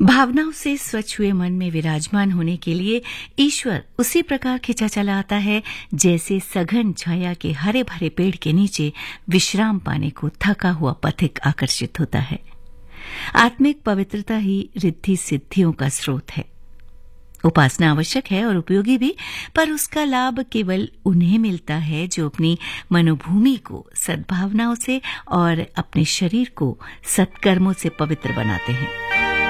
भावनाओं से स्वच्छ हुए मन में विराजमान होने के लिए ईश्वर उसी प्रकार खिंचा चला आता है जैसे सघन छाया के हरे भरे पेड़ के नीचे विश्राम पाने को थका हुआ पथिक आकर्षित होता है। आत्मिक पवित्रता ही रिद्धि सिद्धियों का स्रोत है। उपासना आवश्यक है और उपयोगी भी, पर उसका लाभ केवल उन्हें मिलता है जो अपनी मनोभूमि को सद्भावनाओं से और अपने शरीर को सत्कर्मों से पवित्र बनाते हैं।